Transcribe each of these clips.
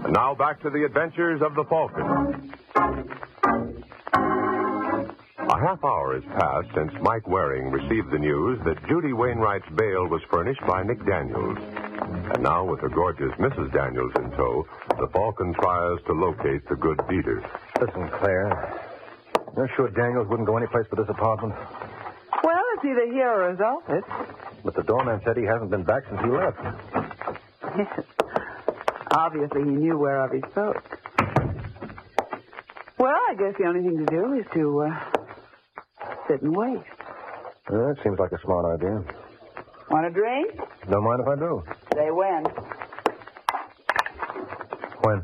And now back to the adventures of the Falcon. A half hour has passed since Mike Waring received the news that Judy Wainwright's bail was furnished by Nick Daniels. And now, with the gorgeous Mrs. Daniels in tow, the Falcon tries to locate the good beaters. Listen, Claire, you're sure Daniels wouldn't go anyplace but this apartment? Well, it's either here or his office. But the doorman said he hasn't been back since he left. Yes. Obviously, he knew whereof he spoke. Well, I guess the only thing to do is to sit and wait. That seems like a smart idea. Want a drink? Don't mind if I do. Say when. When?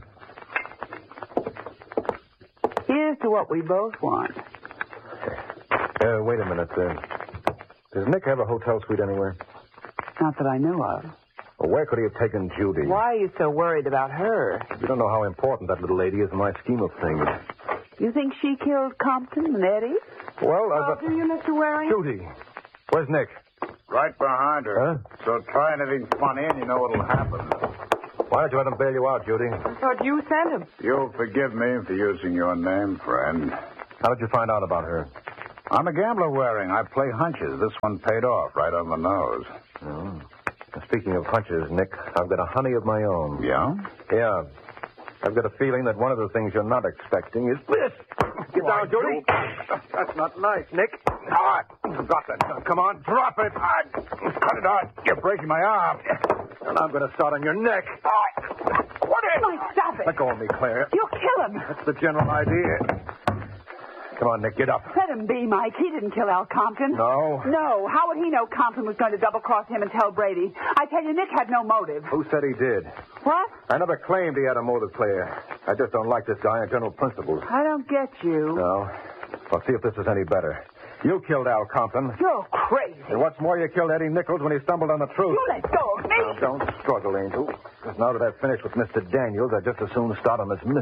Here's to what we both want. Wait a minute. Does Nick have a hotel suite anywhere? Not that I know of. Well, where could he have taken Judy? Why are you so worried about her? You don't know how important that little lady is in my scheme of things. You think she killed Compton and Eddie? Well, Do you, Mr. Waring? Judy. Where's Nick? Right behind her. Huh? So try anything funny and you know what'll happen. Why don't you let him bail you out, Judy? I thought you sent him. You'll forgive me for using your name, friend. How did you find out about her? I'm a gambler, Waring. I play hunches. This one paid off right on the nose. Oh. Speaking of hunches, Nick, I've got a honey of my own. Yeah? Yeah. I've got a feeling that one of the things you're not expecting is this. Get down, Judy. That's not nice, Nick. Drop that gun. Come on, drop it. Cut it out. You're breaking my arm. And I'm going to start on your neck. What is... Mike, stop it. Let go of me, Claire. You'll kill him. That's the general idea. Come on, Nick, get up. Let him be, Mike. He didn't kill Al Compton. No? No. How would he know Compton was going to double-cross him and tell Brady? I tell you, Nick had no motive. Who said he did? What? I never claimed he had a motive, Claire. I just don't like this guy on general principles. I don't get you. No. Well, see if this is any better. You killed Al Compton. You're crazy. And what's more, you killed Eddie Nichols when he stumbled on the truth. You let go of me. Now, don't struggle, Angel. Because now that I've finished with Mr. Daniels, I'd just as soon start on this